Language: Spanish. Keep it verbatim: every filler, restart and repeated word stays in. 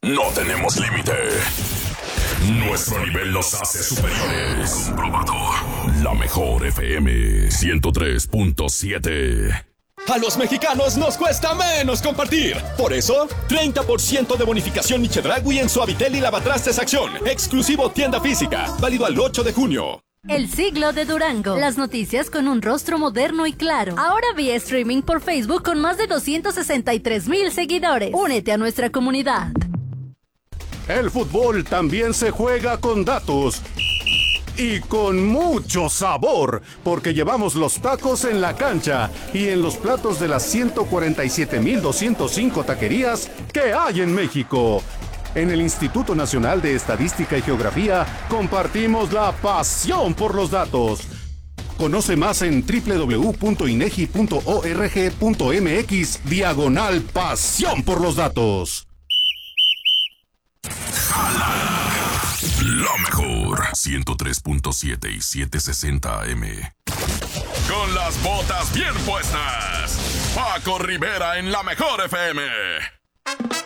no tenemos límite. Nuestro nivel nos hace superiores. Comprobado. La mejor F M ciento tres punto siete. A los mexicanos nos cuesta menos compartir. Por eso, treinta por ciento de bonificación Chedraui en Suavitel y Lavatrastes Acción. Exclusivo tienda física. Válido al ocho de junio. El siglo de Durango. Las noticias con un rostro moderno y claro. Ahora vía streaming por Facebook con más de doscientos sesenta y tres mil seguidores. Únete a nuestra comunidad. El fútbol también se juega con datos. Y con mucho sabor, porque llevamos los tacos en la cancha y en los platos de las ciento cuarenta y siete mil doscientos cinco taquerías que hay en México. En el Instituto Nacional de Estadística y Geografía compartimos la pasión por los datos. Conoce más en doble u doble u doble u punto inegi punto org punto mx diagonal pasión por los datos. La mejor ciento tres punto siete y setecientos sesenta A M. Con las botas bien puestas, Paco Rivera en la mejor F M.